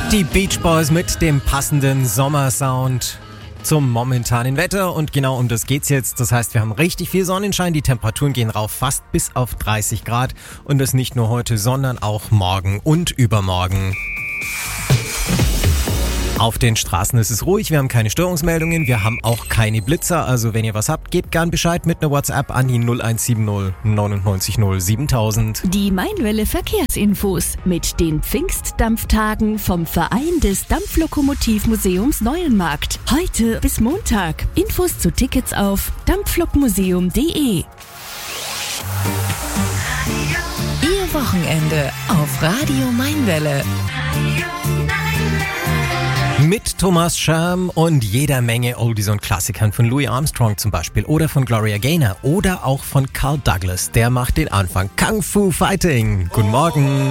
Die Beach Boys mit dem passenden Sommersound zum momentanen Wetter und genau um das geht's jetzt. Das heißt, wir haben richtig viel Sonnenschein, die Temperaturen gehen rauf fast bis auf 30 Grad und das nicht nur heute, sondern auch morgen und übermorgen. Auf den Straßen ist es ruhig, wir haben keine Störungsmeldungen, wir haben auch keine Blitzer, also wenn ihr was habt, gebt gern Bescheid mit einer WhatsApp an die 0170 99 0 7000. Die Mainwelle Verkehrsinfos mit den Pfingstdampftagen vom Verein des Dampflokomotivmuseums Neuenmarkt. Heute bis Montag. Infos zu Tickets auf dampflokmuseum.de. Ihr Wochenende auf Radio Mainwelle. Mit Thomas Schirm und jeder Menge Oldies und Klassikern von Louis Armstrong zum Beispiel oder von Gloria Gaynor oder auch von Carl Douglas. Der macht den Anfang. Kung Fu Fighting. Guten Morgen.